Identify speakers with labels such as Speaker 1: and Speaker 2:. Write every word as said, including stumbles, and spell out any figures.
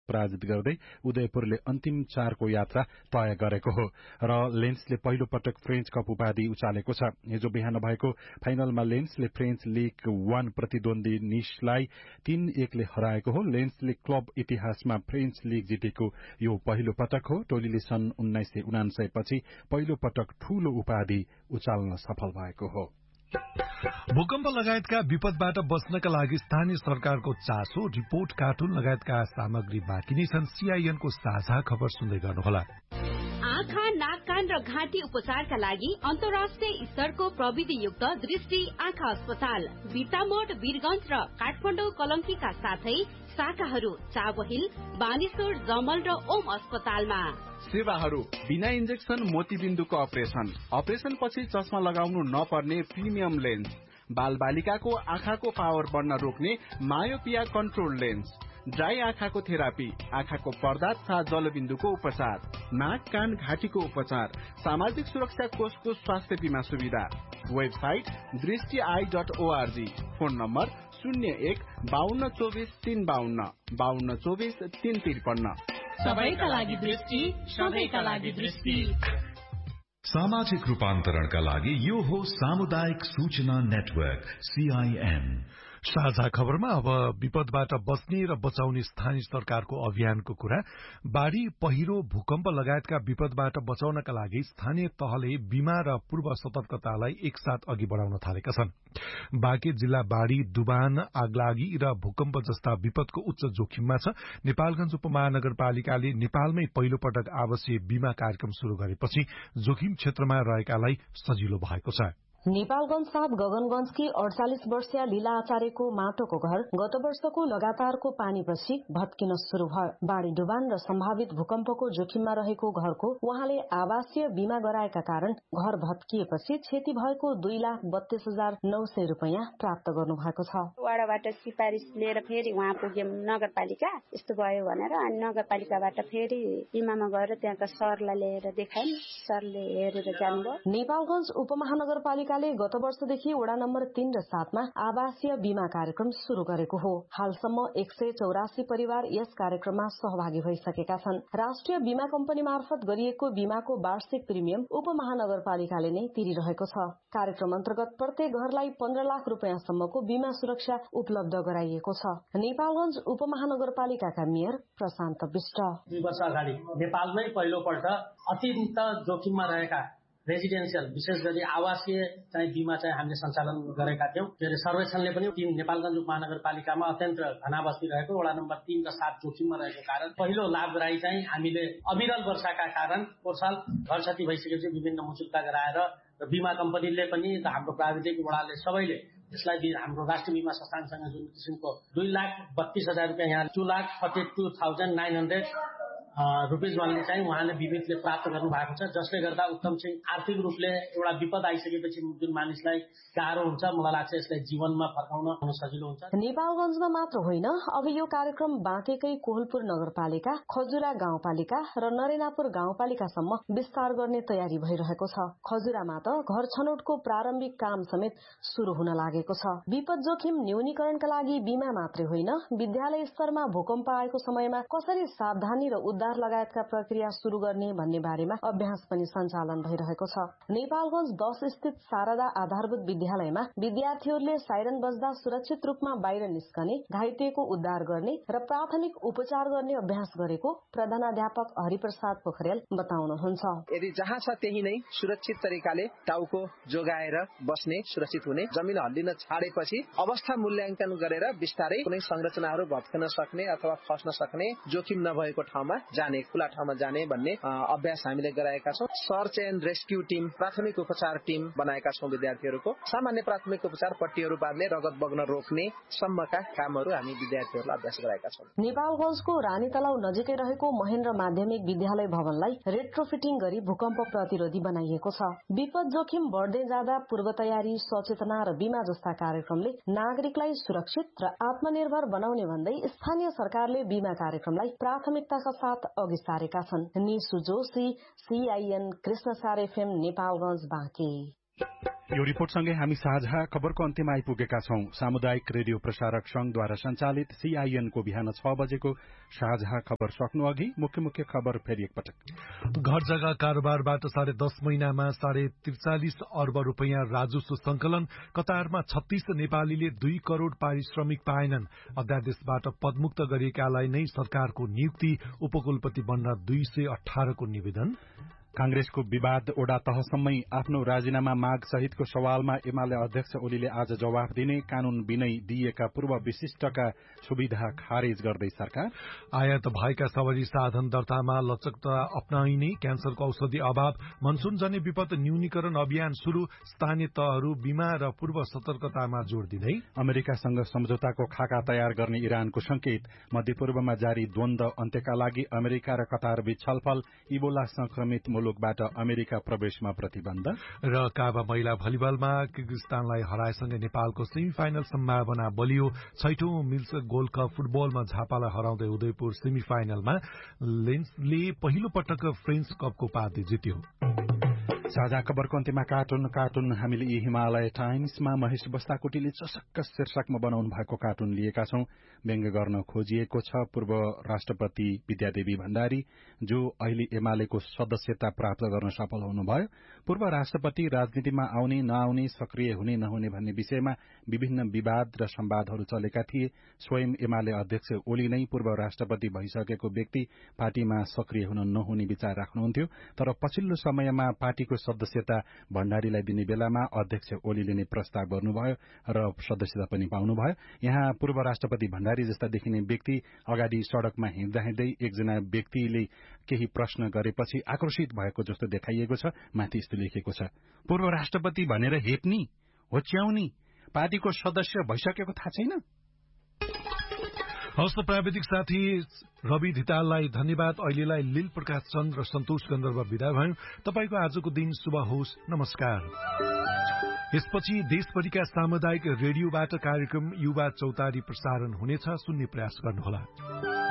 Speaker 1: पराजित गर्दै उदयपुरले अन्तिम चारको यात्रा तय गरेको हो र लेन्सले पहिलो पटक फ्रेन्च कप उपाधि उचालेको छ। हिजो बिहान भएको फाइनलमा लेन्सले फ्रेन्च लीग वन प्रतिद्वन्दी निसलाई तीन एकले हराएको हो। लेन्सले क्लब इतिहासमा फ्रेन्च लीग जितेको यो पहिलो पटक हो। टोलीले सन् उन्नाइस सय उनान्सय पछि पहिलो पटक ठूलो उपाधि उचाल्न सफल भएको हो।
Speaker 2: भूकम्प लगायतका विपदबाट बच्नका लागि स्थानीय सरकारको चासो, रिपोर्ट, कार्टुन लगायतका सामग्री बाँकी नै छन्। सीआईएनको साझा खबर सुन्दै गर्नुहोला।
Speaker 3: आँखा, नाक, कान र घाँटी उपचारका लागि अन्तर्राष्ट्रिय स्तरको प्रविधियुक्त दृष्टि आँखा अस्पताल बिर्तामोड, वीरगंज र काठमाडौँ कलंकीका साथै शाखाहरू चाबहिल, बानेश्वर, जमल र ओम अस्पतालमा।
Speaker 4: सेवाहरू बिना इन्जेक्सन मोतीबिन्दुको अपरेसन, अपरेसन पछि चस्मा लगाउनु नपर्ने प्रिमियम लेन्स, बाल बालिकाको आँखाको पावर बढ्न रोक्ने मायोपिया कन्ट्रोल लेन्स, ड्राई आँखाको थेरापी, आँखाको पर्दा तथा जलबिन्दुको उपचार, नाक, कान, घाँटीको उपचार, सामाजिक सुरक्षा कोषको स्वास्थ्य बीमा सुविधा। वेबसाइट दृष्टि I dot ORG. Phone number शून्य एक बाहन्न चौबिस तीन बाहन्न बाहन्न चौबिस तीन त्रिपन्न।
Speaker 3: सबैका लागि दृष्टि, सबैका लागि दृष्टि।
Speaker 5: सामाजिक रूपान्तरणका लागि यो हो सामुदायिक सूचना नेटवर्क सीआईएन।
Speaker 2: साझा खबरमा अब विपदबाट बच्ने र बचाउने स्थानीय सरकारको अभियानको कुरा। बाढ़ी, पहिरो, भूकम्प लगायतका विपदबाट बचाउनका लागि स्थानीय तहले बीमा र पूर्व सतर्कतालाई एकसाथ अघि बढ़ाउन थालेका छन्। बाँके जिल्ला बाढ़ी, डुबान, आगलागी र भूकम्प जस्ता विपदको उच्च जोखिममा छ। नेपालगंज उपमहानगरपालिकाले नेपालमै पहिलो पटक आवासीय बीमा कार्यक्रम शुरू गरेपछि जोखिम क्षेत्रमा रहेकालाई सजिलो भएको छ।
Speaker 6: नेपालगंज साथ गगनगंजकी अड़चालिस वर्षीय लीला आचार्यको माटोको घर गत वर्षको लगातारको पानीपछि भत्किन शुरू भयो। बाढ़ी, डुबान र सम्भावित भूकम्पको जोखिममा रहेको घरको उहाँले आवासीय बीमा गराएका कारण घर भत्किएपछि क्षति भएको दुई लाख बत्तीस हजार नौ सय रूपियाँ प्राप्त गर्नु भएको छ।
Speaker 7: वाडाबाट सिफारिस लिएर फेरि उहाँ पुग्यौं नगरपालिका, यस्तो भयो भनेर अनि नगरपालिकाबाट फेरि बीमामा गएर त्यहाँका सरलाई लिएर देखायौं, सरले हेरेर जानुभयो।
Speaker 6: नेपालगंज उपमहानगरपालिका गत वर्षदेखि वडा नम्बर तीन र सातमा आवासीय बीमा कार्यक्रम शुरू गरेको हो। हालसम्म एक सय चौरासी परिवार यस कार्यक्रममा सहभागी भइसकेका छन्। राष्ट्रिय बीमा कम्पनी मार्फत गरिएको बीमाको वार्षिक प्रिमियम उपमहानगरपालिकाले नै तिरिरहेको छ। कार्यक्रम अन्तर्गत प्रत्येक घरलाई पन्ध्र लाख रूपियाँसम्मको बीमा सुरक्षा उपलब्ध गराइएको छ। नेपालगंज उपमहानगरपालिकाका मेयर प्रशान्त विष्ट
Speaker 8: दुई वर्ष अगाडि नेपालमै पहिलोपल्ट अत्यन्त जोखिममा रहेका रेजिडेन्सियल विशेष गरी आवासीय चाहिँ बीमा चाहिँ हामीले सञ्चालन गरेका थियौं। के अरे सर्वेक्षणले पनि तीन नेपालगञ्ज उपमहानगरपालिकामा अत्यन्त घना बस्ती रहेको वडा नम्बर तीन र सात जोखिममा रहेको कारण पहिलो लाभग्राही चाहिँ हामीले अविरल वर्षाका कारण पोहोर साल घर क्षति भइसकेपछि विभिन्न मुचुक्ता गराएर र बीमा कम्पनीले पनि हाम्रो प्राविधिक वडाले सबैले यसलाई हाम्रो राष्ट्रिय बीमा संस्थानसँग जुन किसिमको दुई लाख बत्तीस हजार रुपियाँ यहाँ two lakh forty two thousand nine hundred रुपियाँ वाले चाहिँ उहाँले विविधले प्राप्त गर्नु भएको छ, जसले गर्दा उत्तम चाहिँ आर्थिक रूपले एउटा विपद आइसकेपछि जुन मानिसलाई गाह्रो हुन्छ, मलाई लाग्छ यसलाई जीवनमा फर्काउन सजिलो हुन्छ।
Speaker 6: नेपालगञ्जमा मात्र होइन, अब यो कार्यक्रम बाँकेकै कोहलपुर नगरपालिका, खजुरा गाउँपालिका र नरेनापुर गाउँपालिकासम्म विस्तार गर्ने तयारी भइरहेको छ। खजुरामा त घर छनौटको प्रारम्भिक काम समेत शुरू हुन लागेको छ। विपद जोखिम न्यूनीकरणका लागि बीमा मात्रै होइन, विद्यालय स्तरमा भूकम्प आएको समयमा कसरी सावधानी र उद्धार लगायतका प्रक्रिया शुरू गर्ने भन्ने बारेमा अभ्यास पनि सञ्चालन भइरहेको छ। नेपालगञ्ज दस स्थित शारदा आधारभूत विद्यालयमा विद्यार्थीहरूले साइरन बज्दा सुरक्षित रूपमा बाहिर निस्कने, घाइतेको उद्धार गर्ने र प्राथमिक उपचार गर्ने अभ्यास गरेको प्रधानाध्यापक हरिप्रसाद पोखरेल बताउनुहुन्छ।
Speaker 9: यदि जहाँ छ त्यही नै सुरक्षित तरिकाले टाउको जोगाएर बस्ने, सुरक्षित हुने, जमिन हल्लिन छाडेपछि अवस्था मूल्याङ्कन गरेर बिस्तारै कुनै संरचनाहरू भत्कन सक्ने अथवा खस्न सक्ने जोखिम नभएको ठाउँमा जाने, खुला ठाउँमा जाने भन्ने अभ्यास हामीले गराएका छौं। सर्च एन्ड रेस्क्यू टिम, प्राथमिक उपचार टिम बनाएका छौं। विद्यार्थीहरूको सामान्य प्राथमिक उपचार, पट्टीहरू बाँध्ने, रगत बग्न रोक्ने सम्मका कामहरू हामी विद्यार्थीहरूलाई अभ्यास गराएका छौं।
Speaker 6: नेपालगञ्जको रानी तलाउ नजिकै रहेको महेन्द्र माध्यमिक विद्यालय भवनलाई रेट्रोफिटिङ गरी भूकम्प प्रतिरोधी बनाइएको छ। विपद जोखिम बढ्दै जाँदा पूर्व तयारी, सचेतना र बीमा जस्ता कार्यक्रमले नागरिकलाई सुरक्षित र आत्मनिर्भर बनाउने भन्दै स्थानीय सरकारले बीमा कार्यक्रमलाई प्राथमिकताका साथ अघि सारेका छन्। Nishu Joshi, CIN, Krishnasar FM, Nepalgunj, Banke.
Speaker 1: यो रिपोर्टसँगै हामी साझा खबरको अन्त्यमा आइपुगेका छौं। सामुदायिक रेडियो प्रसारक संघद्वारा संचालित सीआईएन को बिहान छ बजेको साझा खबर सक्नु अघि मुख्य मुख्य खबर फेरि एकपटक।
Speaker 2: घर जग्गा कारोबारबाट साढे दस महिनामा साढे त्रिचालिस अर्ब रूपियाँ राजस्व संकलन। कतारमा छत्तीस नेपालीले दुई करोड़ पारिश्रमिक पाएनन्। अध्यादेशबाट पदमुक्त गरिएकालाई नै सरकारको नियुक्ति। उपकुलपति बन्न दुई सय अठारको निवेदन।
Speaker 1: कांग्रेसको विवाद ओडा तहसम्मै आफ्नो राजीनामा माग सहितको सवालमा एमाले अध्यक्ष ओलीले आज जवाफ दिने। कानून बिनै दिइएका पूर्व विशिष्टका सुविधा खारेज गर्दै सरकार।
Speaker 2: आयात भएका सवारी साधन दर्तामा लचकता अपनाइने। क्यान्सरको औषधि अभाव। मनसून जन्य विपद न्यूनीकरण अभियान शुरू। स्थानीय तहहरू बीमा र पूर्व सतर्कतामा जोड़ दिँदै।
Speaker 1: अमेरिकासँग सम्झौताको खाका तयार गर्ने इरानको संकेत। मध्यपूर्वमा जारी द्वन्द अन्त्यका लागि अमेरिका र कतारबीच छलफल। इबोला संक्रमित मुलुकबाट अमेरिका प्रवेशमा प्रतिबन्ध।
Speaker 2: र काबा महिला भलिबलमा किर्गिस्तानलाई हराएसँगै नेपालको सेमी फाइनल सम्भावना बलियो। छैठौं मिल्स गोल्ड कप फुटबलमा झापालाई हराउँदै उदयपुर सेमी फाइनलमा। लेन्सले पहिलो पटक फ्रेन्च कपको उपाधि जित्यो।
Speaker 1: साझा खबरको अन्त्यमा कार्टुन कार्टुन हामीले यी हिमालय टाइम्समा महेश बस्ताकोटीले चसक्क शीर्षकमा बनाउनु भएको कार्टुन लिएका छौं। व्यङ्ग गर्न खोजिएको छ पूर्व राष्ट्रपति विद्यादेवी भण्डारी, जो अहिले एमालेको सदस्यता प्राप्त गर्न सफल हुनुभयो। पूर्व राष्ट्रपति राजनीतिमा आउने नआउने, सक्रिय हुने नहुने भन्ने विषयमा विभिन्न विवाद र संवादहरू चलेका थिए। स्वयं एमाले अध्यक्ष ओली नै पूर्व राष्ट्रपति भइसकेको व्यक्ति पार्टीमा सक्रिय हुन नहुने विचार राख्नुहुन्थ्यो। तर पछिल्लो समयमा पार्टीको सदस्यता भण्डारीलाई दिने बेलामा अध्यक्ष ओलीले नै प्रस्ताव गर्नुभयो र सदस्यता पनि पाउनुभयो। यहाँ पूर्व राष्ट्रपति भण्डारी जस्ता देखिने व्यक्ति अगाडि सड़कमा हिँड्दा हिँड्दै एकजना व्यक्तिले केही प्रश्न गरेपछि आक्रोशित भएको जस्तो देखाइएको छ। माथि यस्तो लेखिएको छ, पूर्व राष्ट्रपति भनेर हेप्नी होच्याउनी पार्टीको सदस्य भइसकेको थाहा छैन।
Speaker 2: हस्त प्राविधिक साथी रवि धिताललाई धन्यवाद। अहिलेलाई लील प्रकाश चन्द र सन्तोष गन्धर्व विदा भयौं। तपाईको आजको दिन शुभ होस्। नमस्कार। यसपछि देशभरिका सामुदायिक रेडियोबाट कार्यक्रम युवा चौतारी प्रसारण हुनेछ। सुन्ने प्रयास गर्नुहोला।